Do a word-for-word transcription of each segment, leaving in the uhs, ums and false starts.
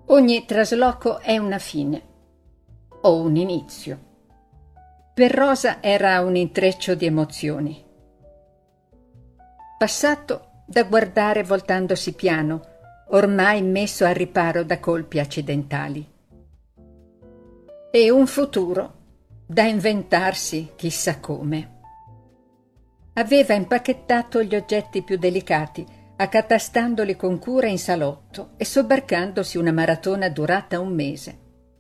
Ogni trasloco è una fine o un inizio. Per Rosa era un intreccio di emozioni. Passato da guardare voltandosi piano, ormai messo al riparo da colpi accidentali. E un futuro da inventarsi chissà come. Aveva impacchettato gli oggetti più delicati, accatastandoli con cura in salotto e sobbarcandosi una maratona durata un mese.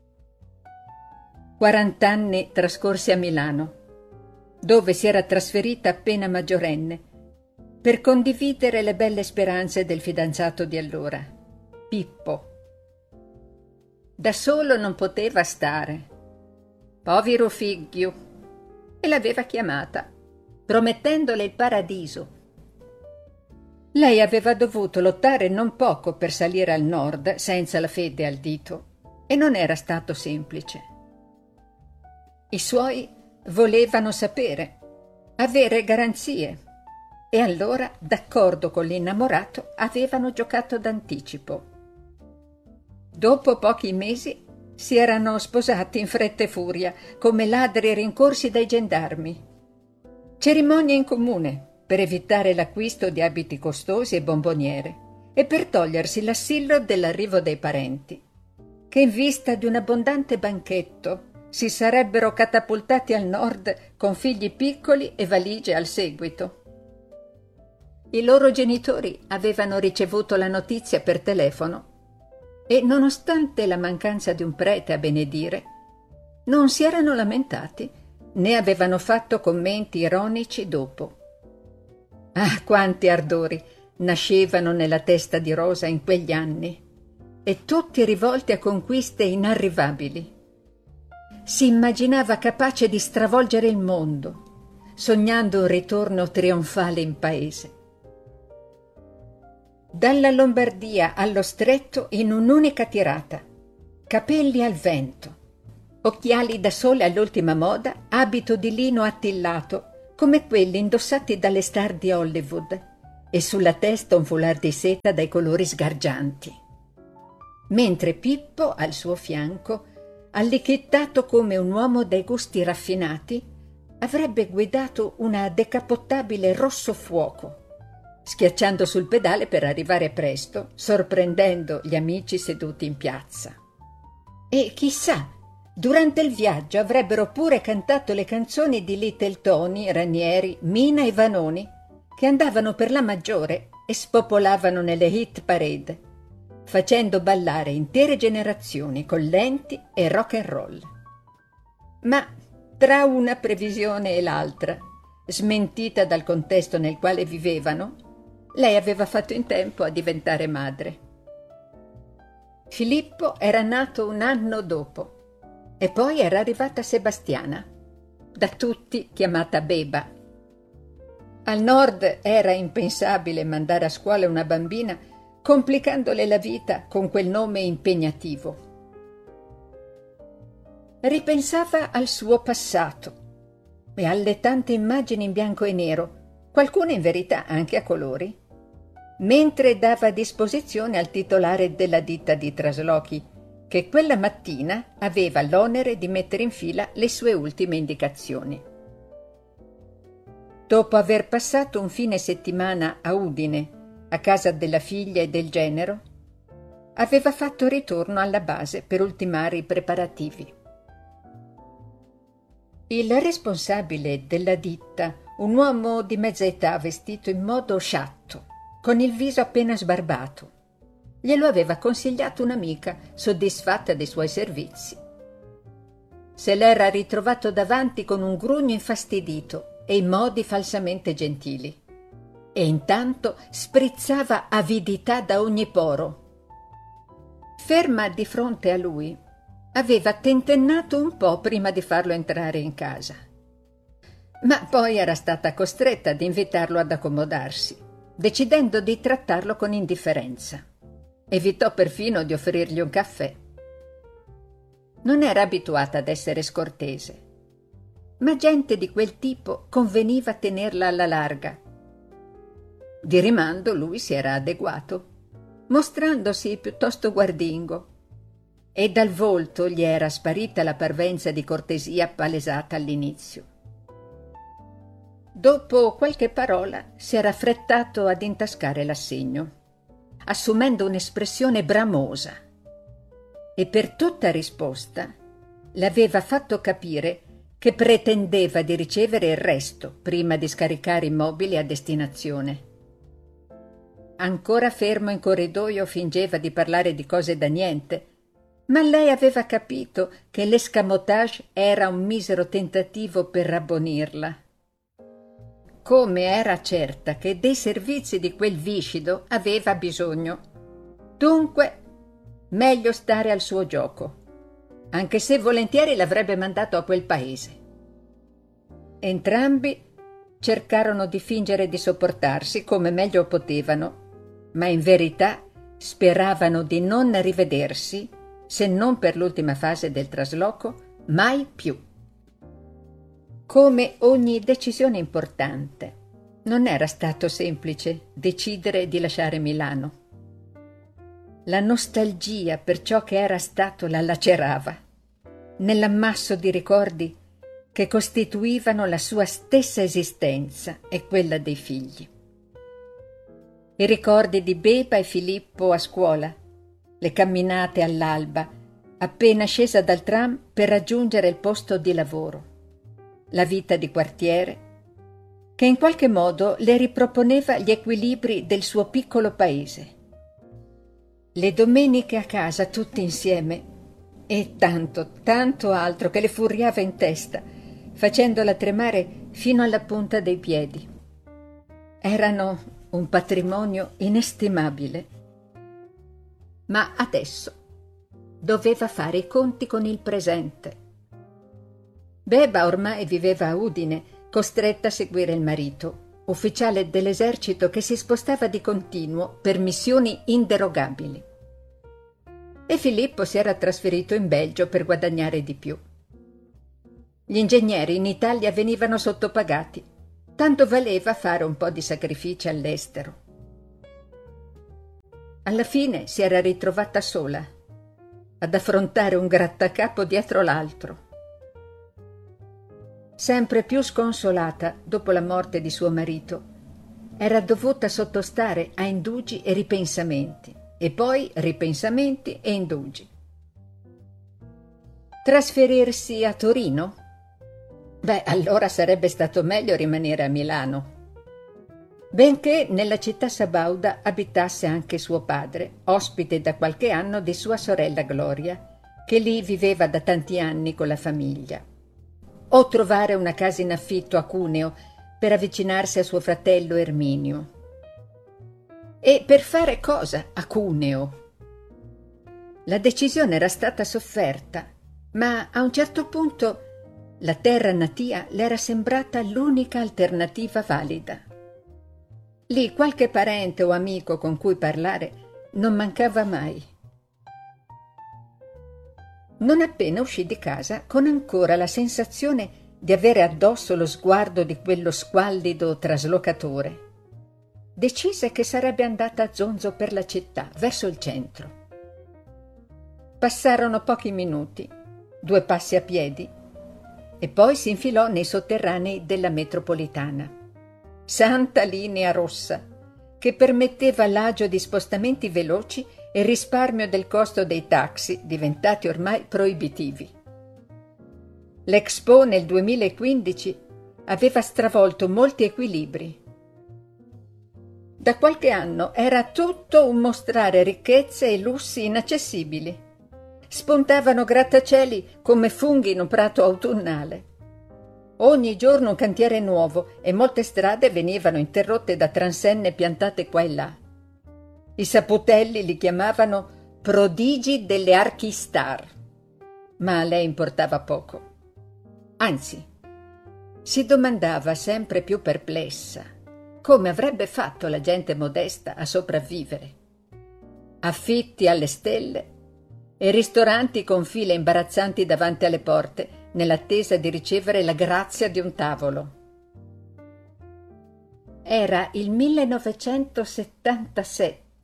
Quarant'anni trascorsi a Milano, dove si era trasferita appena maggiorenne, per condividere le belle speranze del fidanzato di allora, Pippo. Da solo non poteva stare. Povero figlio. E l'aveva chiamata, promettendole il paradiso. Lei aveva dovuto lottare non poco per salire al nord senza la fede al dito, e non era stato semplice. I suoi volevano sapere, avere garanzie, e allora, d'accordo con l'innamorato, avevano giocato d'anticipo. Dopo pochi mesi si erano sposati in fretta e furia, come ladri rincorsi dai gendarmi. Cerimonia in comune per evitare l'acquisto di abiti costosi e bomboniere e per togliersi l'assillo dell'arrivo dei parenti, che in vista di un abbondante banchetto si sarebbero catapultati al nord con figli piccoli e valigie al seguito. I loro genitori avevano ricevuto la notizia per telefono e, nonostante la mancanza di un prete a benedire, non si erano lamentati né avevano fatto commenti ironici dopo. Ah, quanti ardori nascevano nella testa di Rosa in quegli anni, e tutti rivolti a conquiste inarrivabili. Si immaginava capace di stravolgere il mondo, sognando un ritorno trionfale in paese. Dalla Lombardia allo Stretto in un'unica tirata, capelli al vento, occhiali da sole all'ultima moda, abito di lino attillato come quelli indossati dalle star di Hollywood, e sulla testa un foulard di seta dai colori sgargianti. Mentre Pippo, al suo fianco, allichettato come un uomo dai gusti raffinati, avrebbe guidato una decapottabile rosso fuoco, schiacciando sul pedale per arrivare presto, sorprendendo gli amici seduti in piazza. E chissà, durante il viaggio avrebbero pure cantato le canzoni di Little Tony, Ranieri, Mina e Vanoni, che andavano per la maggiore e spopolavano nelle hit parade, facendo ballare intere generazioni con lenti e rock and roll. Ma tra una previsione e l'altra, smentita dal contesto nel quale vivevano, lei aveva fatto in tempo a diventare madre. Filippo era nato un anno dopo e poi era arrivata Sebastiana, da tutti chiamata Beba. Al nord era impensabile mandare a scuola una bambina complicandole la vita con quel nome impegnativo. Ripensava al suo passato e alle tante immagini in bianco e nero, qualcuna in verità anche a colori, mentre dava disposizione al titolare della ditta di traslochi, che quella mattina aveva l'onere di mettere in fila le sue ultime indicazioni. Dopo aver passato un fine settimana a Udine, a casa della figlia e del genero, aveva fatto ritorno alla base per ultimare i preparativi. Il responsabile della ditta, un uomo di mezza età vestito in modo sciatto, con il viso appena sbarbato, glielo aveva consigliato un'amica soddisfatta dei suoi servizi. Se l'era ritrovato davanti con un grugno infastidito e in modi falsamente gentili, e intanto sprizzava avidità da ogni poro. Ferma di fronte a lui, aveva tentennato un po' prima di farlo entrare in casa, ma poi era stata costretta ad invitarlo ad accomodarsi, decidendo di trattarlo con indifferenza. Evitò perfino di offrirgli un caffè. Non era abituata ad essere scortese, ma gente di quel tipo conveniva tenerla alla larga. Di rimando lui si era adeguato, mostrandosi piuttosto guardingo, e dal volto gli era sparita la parvenza di cortesia palesata all'inizio. Dopo qualche parola si era affrettato ad intascare l'assegno, assumendo un'espressione bramosa, e per tutta risposta le aveva fatto capire che pretendeva di ricevere il resto prima di scaricare i mobili a destinazione. Ancora fermo in corridoio fingeva di parlare di cose da niente, ma lei aveva capito che l'escamotage era un misero tentativo per rabbonirla. Come era certa che dei servizi di quel viscido aveva bisogno. Dunque, meglio stare al suo gioco, anche se volentieri l'avrebbe mandato a quel paese. Entrambi cercarono di fingere di sopportarsi come meglio potevano, ma in verità speravano di non rivedersi, se non per l'ultima fase del trasloco, mai più. Come ogni decisione importante, non era stato semplice decidere di lasciare Milano. La nostalgia per ciò che era stato la lacerava, nell'ammasso di ricordi che costituivano la sua stessa esistenza e quella dei figli. I ricordi di Beba e Filippo a scuola, le camminate all'alba, appena scesa dal tram per raggiungere il posto di lavoro, la vita di quartiere, che in qualche modo le riproponeva gli equilibri del suo piccolo paese. Le domeniche a casa tutti insieme e tanto, tanto altro che le furiava in testa, facendola tremare fino alla punta dei piedi. Erano un patrimonio inestimabile. Ma adesso doveva fare i conti con il presente. Beba ormai viveva a Udine, costretta a seguire il marito, ufficiale dell'esercito che si spostava di continuo per missioni inderogabili. E Filippo si era trasferito in Belgio per guadagnare di più. Gli ingegneri in Italia venivano sottopagati, tanto valeva fare un po' di sacrifici all'estero. Alla fine si era ritrovata sola, ad affrontare un grattacapo dietro l'altro. Sempre più sconsolata dopo la morte di suo marito, era dovuta sottostare a indugi e ripensamenti, e poi ripensamenti e indugi. Trasferirsi a Torino? Beh, allora sarebbe stato meglio rimanere a Milano. Benché nella città sabauda abitasse anche suo padre, ospite da qualche anno di sua sorella Gloria, che lì viveva da tanti anni con la famiglia. O trovare una casa in affitto a Cuneo per avvicinarsi a suo fratello Erminio. E per fare cosa a Cuneo? La decisione era stata sofferta, ma a un certo punto la terra natia le era sembrata l'unica alternativa valida. Lì qualche parente o amico con cui parlare non mancava mai. Non appena uscì di casa, con ancora la sensazione di avere addosso lo sguardo di quello squallido traslocatore, decise che sarebbe andata a zonzo per la città, verso il centro. Passarono pochi minuti, due passi a piedi, e poi si infilò nei sotterranei della metropolitana. Santa linea rossa, che permetteva l'agio di spostamenti veloci e il risparmio del costo dei taxi, diventati ormai proibitivi. L'Expo nel duemilaquindici aveva stravolto molti equilibri. Da qualche anno era tutto un mostrare ricchezze e lussi inaccessibili. Spuntavano grattacieli come funghi in un prato autunnale. Ogni giorno un cantiere nuovo e molte strade venivano interrotte da transenne piantate qua e là. I saputelli li chiamavano prodigi delle archistar, ma a lei importava poco. Anzi, si domandava sempre più perplessa come avrebbe fatto la gente modesta a sopravvivere. Affitti alle stelle e ristoranti con file imbarazzanti davanti alle porte, nell'attesa di ricevere la grazia di un tavolo. Era il millenovecentosettantasette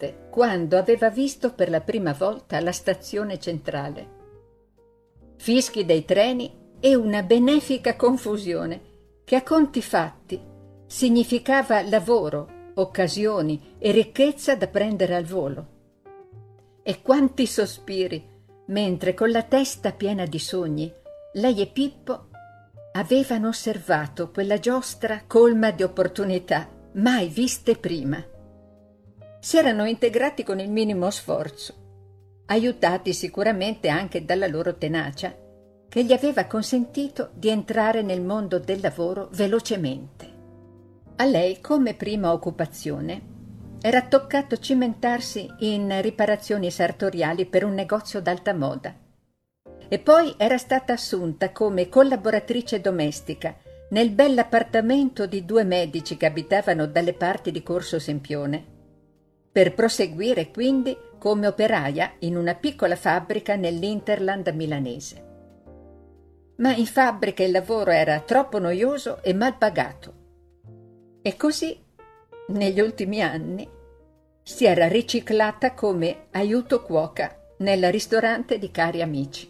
notte, quando aveva visto per la prima volta la stazione centrale. Fischi dei treni e una benefica confusione che a conti fatti significava lavoro, occasioni e ricchezza da prendere al volo. E quanti sospiri, mentre con la testa piena di sogni lei e Pippo avevano osservato quella giostra colma di opportunità mai viste prima. Si erano integrati con il minimo sforzo, aiutati sicuramente anche dalla loro tenacia, che gli aveva consentito di entrare nel mondo del lavoro velocemente. A lei, come prima occupazione, era toccato cimentarsi in riparazioni sartoriali per un negozio d'alta moda e poi era stata assunta come collaboratrice domestica nel bell'appartamento di due medici che abitavano dalle parti di Corso Sempione, per proseguire quindi come operaia in una piccola fabbrica nell'Interland milanese. Ma in fabbrica il lavoro era troppo noioso e mal pagato. E così, negli ultimi anni, si era riciclata come aiuto cuoca nel ristorante di Cari Amici.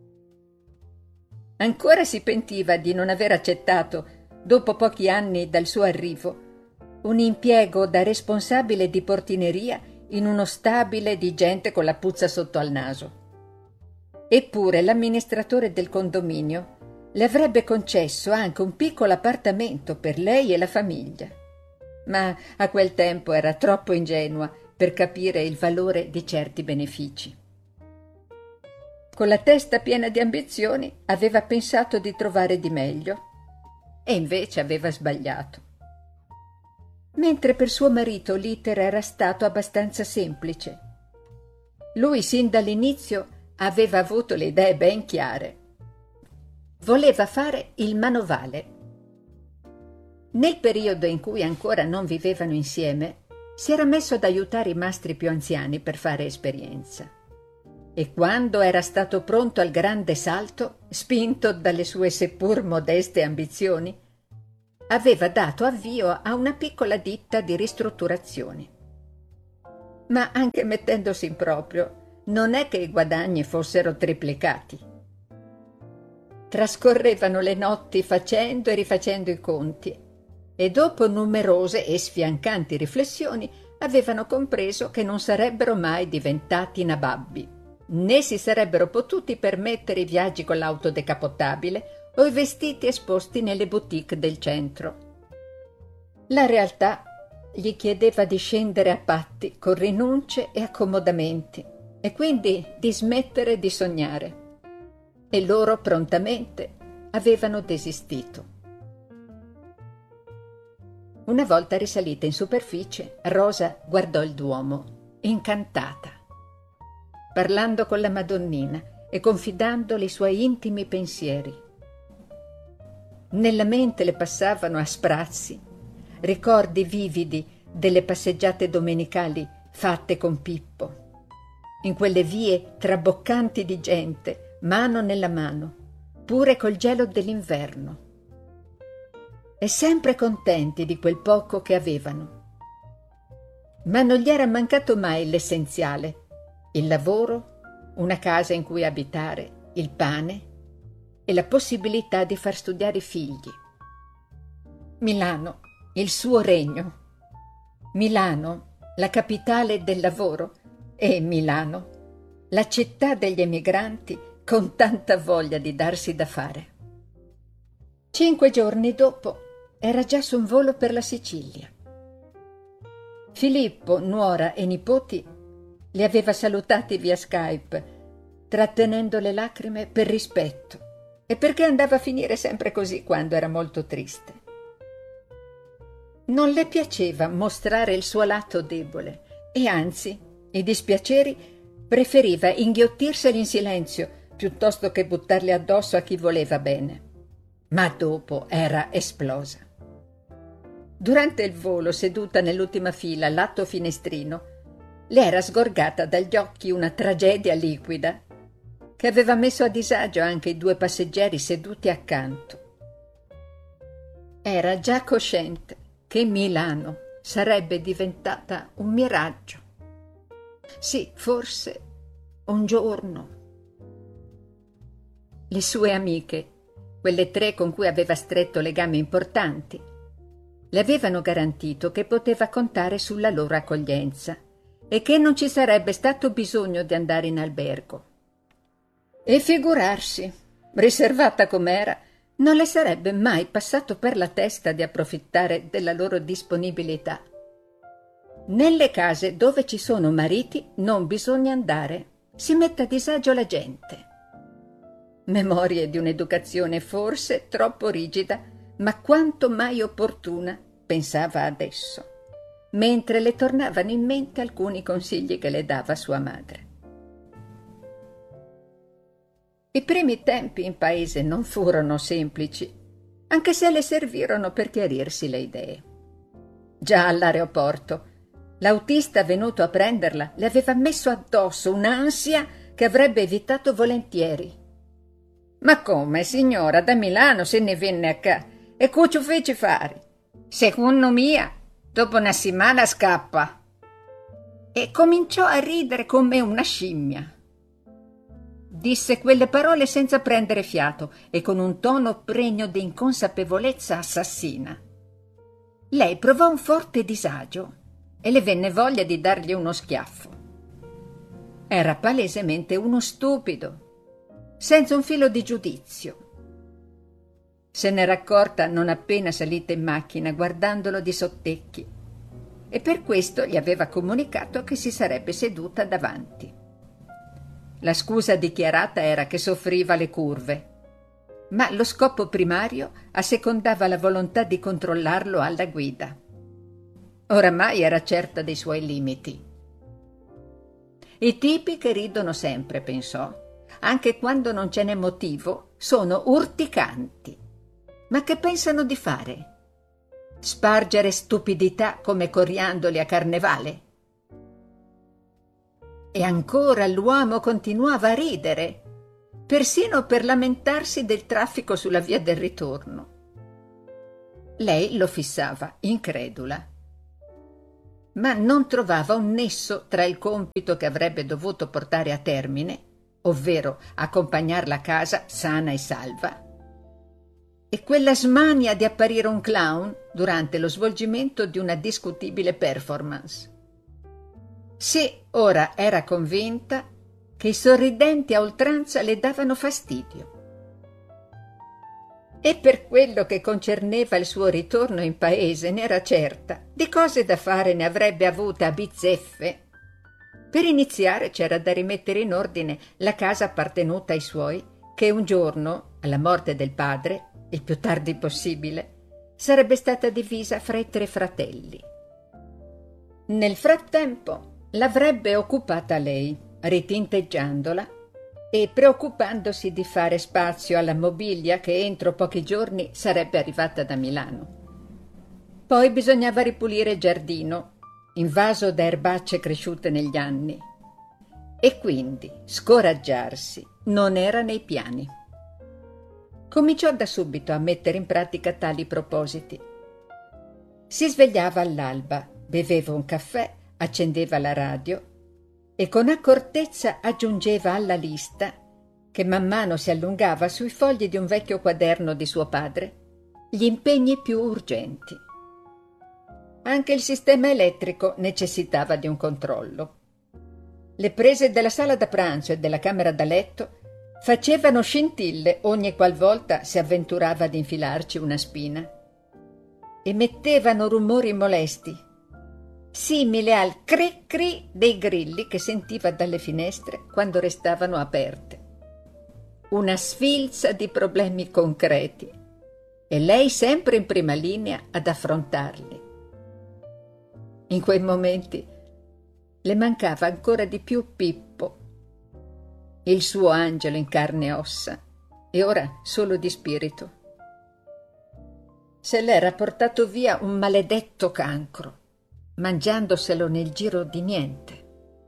Ancora si pentiva di non aver accettato, dopo pochi anni dal suo arrivo, un impiego da responsabile di portineria in uno stabile di gente con la puzza sotto al naso. Eppure l'amministratore del condominio le avrebbe concesso anche un piccolo appartamento per lei e la famiglia. Ma a quel tempo era troppo ingenua per capire il valore di certi benefici. Con la testa piena di ambizioni aveva pensato di trovare di meglio e invece aveva sbagliato. Mentre per suo marito l'iter era stato abbastanza semplice. Lui sin dall'inizio aveva avuto le idee ben chiare. Voleva fare il manovale. Nel periodo in cui ancora non vivevano insieme, si era messo ad aiutare i mastri più anziani per fare esperienza. E quando era stato pronto al grande salto, spinto dalle sue seppur modeste ambizioni, aveva dato avvio a una piccola ditta di ristrutturazioni. Ma anche mettendosi in proprio, non è che i guadagni fossero triplicati. Trascorrevano le notti facendo e rifacendo i conti e dopo numerose e sfiancanti riflessioni avevano compreso che non sarebbero mai diventati nababbi, né si sarebbero potuti permettere i viaggi con l'auto decappottabile o i vestiti esposti nelle boutique del centro. La realtà gli chiedeva di scendere a patti con rinunce e accomodamenti e quindi di smettere di sognare. E loro prontamente avevano desistito. Una volta risalita in superficie, Rosa guardò il Duomo, incantata. Parlando con la Madonnina e confidandole i suoi intimi pensieri. Nella mente le passavano a sprazzi ricordi vividi delle passeggiate domenicali fatte con Pippo, in quelle vie traboccanti di gente, mano nella mano, pure col gelo dell'inverno. E sempre contenti di quel poco che avevano. Ma non gli era mancato mai l'essenziale: il lavoro, una casa in cui abitare, il pane e la possibilità di far studiare i figli. Milano, il suo regno. Milano, la capitale del lavoro, e Milano, la città degli emigranti con tanta voglia di darsi da fare. Cinque giorni dopo era già su un volo per la Sicilia. Filippo, nuora e nipoti li aveva salutati via Skype, trattenendo le lacrime per rispetto e perché andava a finire sempre così quando era molto triste. Non le piaceva mostrare il suo lato debole e anzi, i dispiaceri preferiva inghiottirseli in silenzio piuttosto che buttarli addosso a chi voleva bene. Ma dopo era esplosa. Durante il volo, seduta nell'ultima fila, lato finestrino, le era sgorgata dagli occhi una tragedia liquida che aveva messo a disagio anche i due passeggeri seduti accanto. Era già cosciente che Milano sarebbe diventata un miraggio, Sì, forse un giorno. Le sue amiche, quelle tre con cui aveva stretto legami importanti, le avevano garantito che poteva contare sulla loro accoglienza e che non ci sarebbe stato bisogno di andare in albergo. E figurarsi, riservata com'era, non le sarebbe mai passato per la testa di approfittare della loro disponibilità. Nelle case dove ci sono mariti non bisogna andare, si mette a disagio la gente. Memorie di un'educazione forse troppo rigida, ma quanto mai opportuna, pensava adesso, mentre le tornavano in mente alcuni consigli che le dava sua madre. I primi tempi in paese non furono semplici, anche se le servirono per chiarirsi le idee. Già all'aeroporto, l'autista venuto a prenderla le aveva messo addosso un'ansia che avrebbe evitato volentieri. «Ma come, signora, da Milano se ne venne a ca e cosa ci fece fare? Secondo mia, dopo una settimana scappa». E cominciò a ridere come una scimmia. Disse quelle parole senza prendere fiato e con un tono pregno di inconsapevolezza assassina. Lei provò un forte disagio e le venne voglia di dargli uno schiaffo. Era palesemente uno stupido, senza un filo di giudizio. Se n'era accorta non appena salita in macchina, guardandolo di sottecchi, e per questo gli aveva comunicato che si sarebbe seduta davanti. La scusa dichiarata era che soffriva le curve, ma lo scopo primario assecondava la volontà di controllarlo alla guida. Oramai era certa dei suoi limiti. I tipi che ridono sempre, pensò, anche quando non ce n'è motivo, sono urticanti. Ma che pensano di fare? Spargere stupidità come coriandoli a carnevale? E ancora l'uomo continuava a ridere, persino per lamentarsi del traffico sulla via del ritorno. Lei lo fissava, incredula, ma non trovava un nesso tra il compito che avrebbe dovuto portare a termine, ovvero accompagnarla a casa sana e salva, e quella smania di apparire un clown durante lo svolgimento di una discutibile performance. Sì, ora era convinta che i sorridenti a oltranza le davano fastidio. E per quello che concerneva il suo ritorno in paese n'era certa, di cose da fare ne avrebbe avute a bizzeffe. Per iniziare c'era da rimettere in ordine la casa appartenuta ai suoi, che un giorno, alla morte del padre, il più tardi possibile, sarebbe stata divisa fra i tre fratelli. Nel frattempo l'avrebbe occupata lei, ritinteggiandola e preoccupandosi di fare spazio alla mobilia che entro pochi giorni sarebbe arrivata da Milano. Poi bisognava ripulire il giardino, invaso da erbacce cresciute negli anni, e quindi scoraggiarsi non era nei piani. Cominciò da subito a mettere in pratica tali propositi. Si svegliava all'alba, beveva un caffè, accendeva la radio e con accortezza aggiungeva alla lista, che man mano si allungava sui fogli di un vecchio quaderno di suo padre, gli impegni più urgenti. Anche il sistema elettrico necessitava di un controllo. Le prese della sala da pranzo e della camera da letto facevano scintille ogni qualvolta si avventurava ad infilarci una spina. Emettevano rumori molesti, simile al cri-cri dei grilli che sentiva dalle finestre quando restavano aperte. Una sfilza di problemi concreti, e lei sempre in prima linea ad affrontarli. In quei momenti le mancava ancora di più Pippo, il suo angelo in carne e ossa, e ora solo di spirito. Se l'era portato via un maledetto cancro, mangiandoselo nel giro di niente.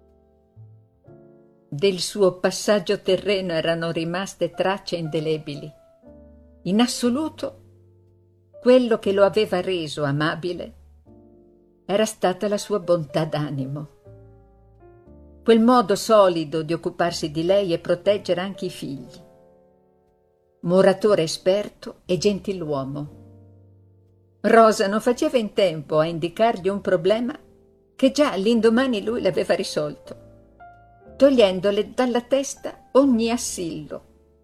Del suo passaggio terreno erano rimaste tracce indelebili. In assoluto, quello che lo aveva reso amabile era stata la sua bontà d'animo. quel modo solido di occuparsi di lei e proteggere anche i figli. Muratore esperto e gentiluomo. Rosa non faceva in tempo a indicargli un problema che già l'indomani lui l'aveva risolto, togliendole dalla testa ogni assillo.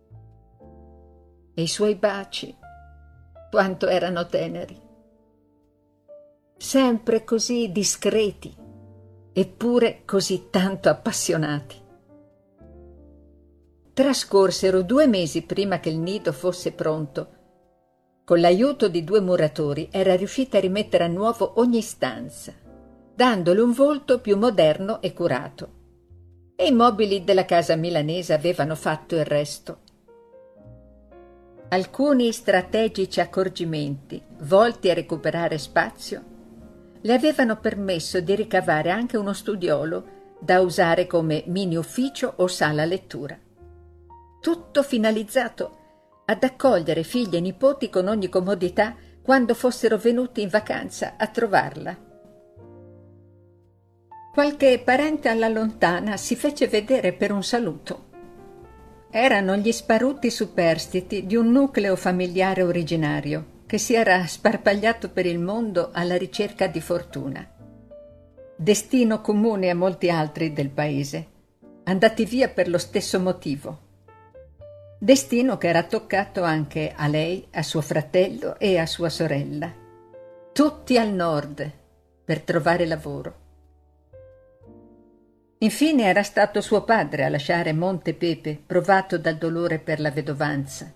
E i suoi baci, quanto erano teneri. Sempre così discreti, eppure così tanto appassionati. Trascorsero due mesi prima che il nido fosse pronto. Con l'aiuto di due muratori era riuscita a rimettere a nuovo ogni stanza, dandole un volto più moderno e curato. E i mobili della casa milanese avevano fatto il resto. Alcuni strategici accorgimenti, volti a recuperare spazio, le avevano permesso di ricavare anche uno studiolo da usare come mini ufficio o sala lettura. Tutto finalizzato ad accogliere figli e nipoti con ogni comodità quando fossero venuti in vacanza a trovarla. Qualche parente alla lontana si fece vedere per un saluto. Erano gli sparuti superstiti di un nucleo familiare originario che si era sparpagliato per il mondo alla ricerca di fortuna. Destino comune a molti altri del paese, andati via per lo stesso motivo. Destino che era toccato anche a lei, a suo fratello e a sua sorella. Tutti al nord per trovare lavoro. Infine era stato suo padre a lasciare Monte Pepe, provato dal dolore per la vedovanza.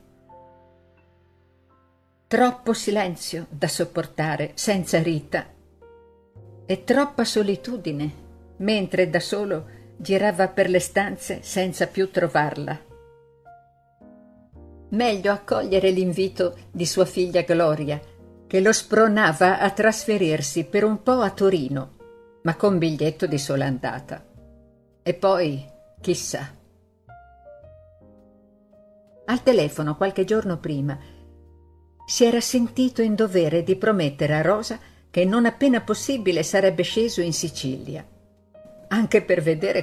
Troppo silenzio da sopportare senza Rita e troppa solitudine, mentre da solo girava per le stanze senza più trovarla. Meglio accogliere l'invito di sua figlia Gloria, che lo spronava a trasferirsi per un po' a Torino, ma con biglietto di sola andata. E poi, chissà. Al telefono, qualche giorno prima, si era sentito in dovere di promettere a Rosa che non appena possibile sarebbe sceso in Sicilia, anche per vedere